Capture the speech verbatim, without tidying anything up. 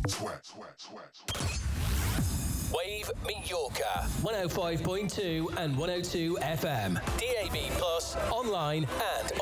Sweat, sweat, sweat, sweat. Wave Mallorca, one oh five point two and one oh two F M. D A B plus, online and